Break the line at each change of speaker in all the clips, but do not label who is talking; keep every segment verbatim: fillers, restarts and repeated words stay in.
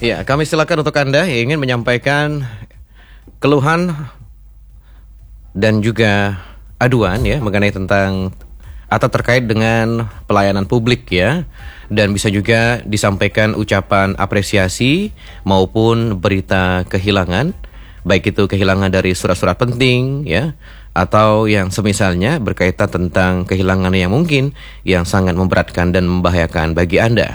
Ya, kami silakan untuk Anda yang ingin menyampaikan keluhan dan juga aduan ya mengenai tentang atau terkait dengan pelayanan publik ya, dan bisa juga disampaikan ucapan apresiasi maupun berita kehilangan, baik itu kehilangan dari surat-surat penting ya, atau yang semisalnya berkaitan tentang kehilangan yang mungkin yang sangat memberatkan dan membahayakan bagi Anda.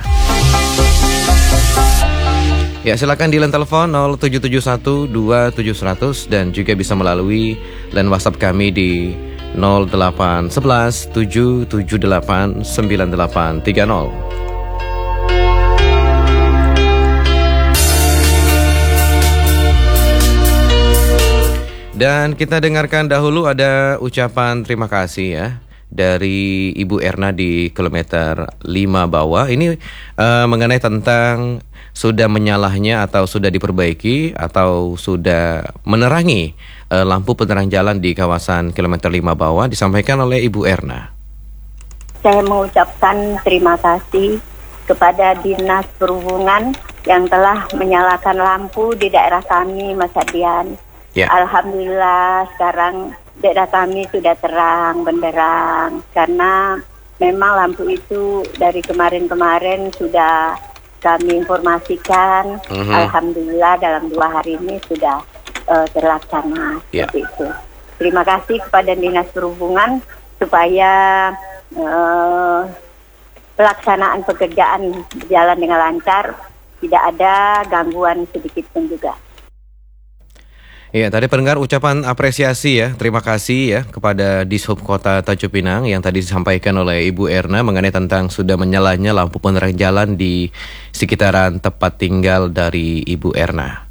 Ya, silakan di line telepon nol tujuh tujuh satu dua tujuh seratus dan juga bisa melalui line WhatsApp kami di nol delapan satu satu tujuh tujuh delapan sembilan delapan tiga nol. Dan kita dengarkan dahulu ada ucapan terima kasih ya dari Ibu Erna di kilometer lima bawah. Ini uh, mengenai tentang sudah menyalahnya atau sudah diperbaiki atau sudah menerangi uh, lampu penerang jalan di kawasan kilometer lima bawah, disampaikan oleh Ibu Erna.
Saya mengucapkan terima kasih kepada Dinas Perhubungan yang telah menyalakan lampu di daerah kami, Mas Adian. Ya. Alhamdulillah sekarang daerah kami sudah terang benderang, karena memang lampu itu dari kemarin-kemarin sudah kami informasikan. Mm-hmm. Alhamdulillah dalam dua hari ini sudah uh, terlaksana. Yeah. Seperti itu. Terima kasih kepada Dinas Perhubungan supaya uh, pelaksanaan pekerjaan berjalan dengan lancar, tidak ada gangguan sedikit pun juga.
Ya, tadi pendengar ucapan apresiasi ya, terima kasih ya kepada Dishub Kota Tanjung Pinang yang tadi disampaikan oleh Ibu Erna mengenai tentang sudah menyalanya lampu penerang jalan di sekitaran tempat tinggal dari Ibu Erna.